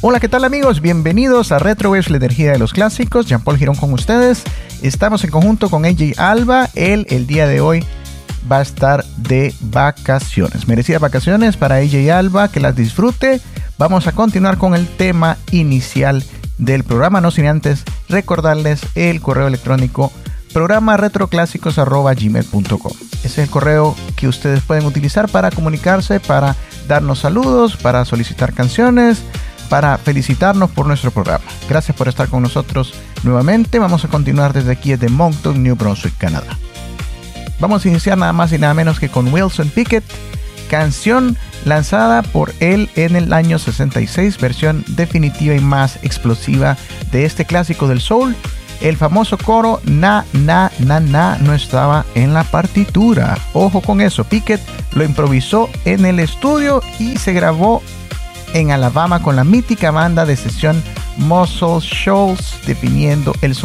Hola, ¿qué tal amigos? Bienvenidos a Retrowaves, la energía de los clásicos. Jean-Paul Girón con ustedes. Estamos en conjunto con AJ Alba. Él, el día de hoy, va a estar de vacaciones. Merecidas vacaciones para AJ Alba, que las disfrute. Vamos a continuar con el tema inicial del programa, no sin antes recordarles el correo electrónico programa retroclásicos@gmail.com. Ese es el correo que ustedes pueden utilizar para comunicarse, para darnos saludos, para solicitar canciones, para felicitarnos por nuestro programa. Gracias por estar con nosotros nuevamente. Vamos a continuar desde aquí, desde Moncton, New Brunswick, Canadá. Vamos a iniciar nada más y nada menos que con Wilson Pickett, canción lanzada por él en el año 66, versión definitiva y más explosiva de este clásico del soul. El famoso coro na, na, na, na no estaba en la partitura. Ojo con eso, Pickett lo improvisó en el estudio y se grabó en Alabama con la mítica banda de sesión Muscle Shoals, definiendo el sonido